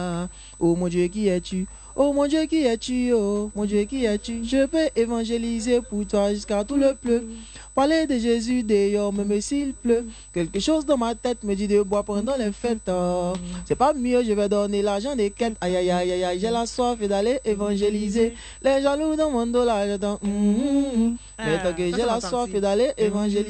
Oh mon Dieu, qui es-tu? Oh mon Dieu, qui es-tu? Oh mon Dieu, qui es-tu? Je peux évangéliser pour toi jusqu'à tout le pleu. Parler de Jésus dehors, même s'il pleut. Quelque chose dans ma tête me dit de boire pendant les fêtes. Oh. C'est pas mieux, je vais donner l'argent des quêtes. Aïe, aïe, aïe, aïe, aïe, j'ai la soif d'aller évangéliser. Les jaloux dans mon dos là, j'entends. Mais tant que j'ai la soif d'aller évangéliser.